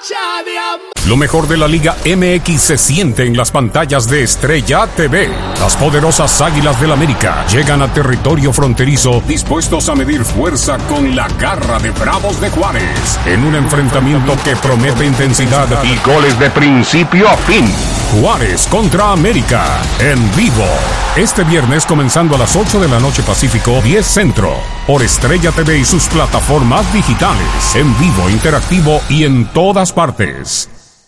noche de amor. Lo mejor de la Liga MX se siente en las pantallas de Estrella TV. Las poderosas Águilas del América llegan a territorio fronterizo dispuestos a medir fuerza con la garra de Bravos de Juárez en un enfrentamiento que promete intensidad y goles de principio a fin. Juárez contra América en vivo. Este viernes comenzando a las 8 de la noche Pacífico, 10 Centro. Por Estrella TV y sus plataformas digitales. En vivo, interactivo y en todas partes.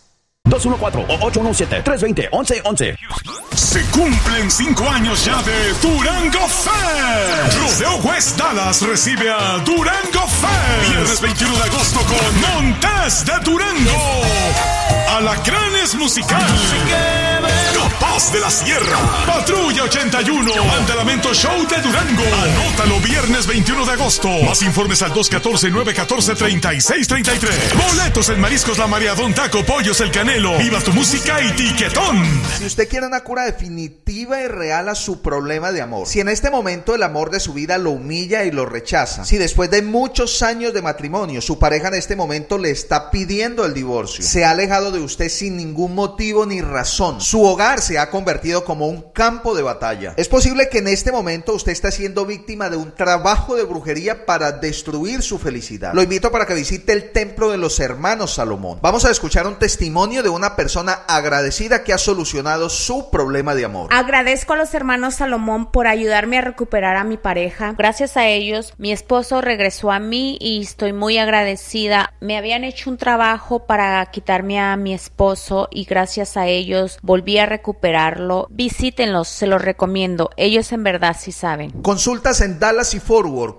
214-817-320-1111. Se cumplen 5 años ya de Durango Fest. Rodeo West Dallas recibe a Durango Fest. Viernes 21 de agosto con Montes de Durango. Alacranes Musical. Capaz de la Sierra. Patrulla 81. Banda Lamento Show de Durango. Anótalo viernes 21 de agosto. Más informes al 214-914-3633. Boletos en Mariscos La Marea, Don Taco, Pollos El Canelo. Viva tu música y Tiquetón. Si usted quiere una cura definitiva y real a su problema de amor, si en este momento el amor de su vida lo humilla y lo rechaza, si después de muchos años de matrimonio su pareja en este momento le está pidiendo el divorcio, se ha alejado de usted sin ningún motivo ni razón, su hogar se ha convertido como un campo de batalla, es posible que en este momento usted está siendo víctima de un trabajo de brujería para destruir su felicidad. Lo invito para que visite el templo de los hermanos Salomón. Vamos a escuchar un testimonio de una persona agradecida que ha solucionado su problema de amor. Agradezco a los hermanos Salomón por ayudarme a recuperar a mi pareja. Gracias a ellos, mi esposo regresó a mí y estoy muy agradecida. Me habían hecho un trabajo para quitarme a mi esposo y gracias a ellos volví a recuperarlo. Visítenlos, se los recomiendo. Ellos en verdad sí saben. Consultas en Dallas y Fort Worth,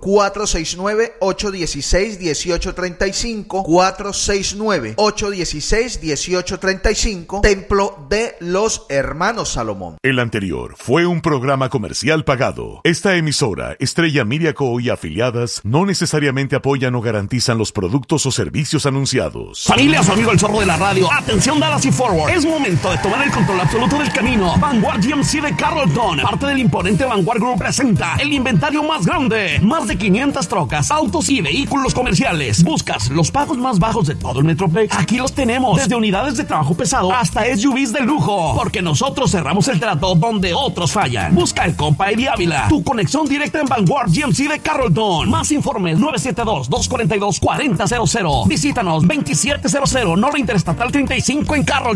469-816-1835, 469-816-1835, Templo de los Hermanos Salomón. El anterior fue un programa comercial pagado. Esta emisora, Estrella Media Co. y afiliadas, no necesariamente apoyan o garantizan los productos o servicios anunciados. Familia, su amigo el zorro de la radio. Atención Dallas y Forward. Es momento de tomar el control absoluto del camino. Vanguard GMC de Carrollton, parte del imponente Vanguard Group, presenta el inventario más grande. Más de 500 trocas, autos y vehículos comerciales. ¿Buscas los pagos más bajos de todo el Metroplex? Aquí los tenemos. Desde unidades de trabajo pesado hasta SUVs de lujo. Porque nosotros cerramos el trato donde otros fallan. Busca el compa Eddie Ávila. Tu conexión directa en Vanguard GMC de Carrollton. Más informes 972-242-4000. Visítanos 2700 Norte Interestatal 35 en Carrollton.